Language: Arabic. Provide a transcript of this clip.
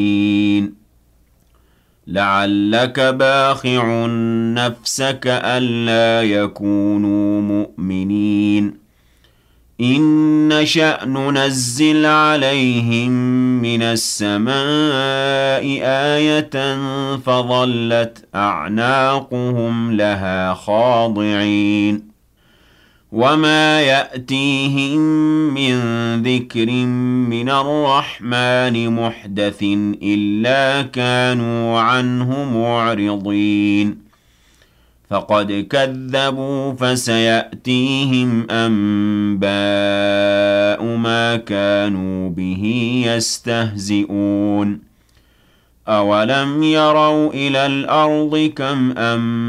لعلك باخع نفسك ألا يكونوا مؤمنين إن نشأ ننزل عليهم من السماء آية فظلت أعناقهم لها خاضعين وما يأتيهم من ذكر من الرحمن محدث إلا كانوا عنه معرضين فقد كذبوا فسيأتيهم أنباء ما كانوا به يستهزئون أولم يروا إلى الأرض كم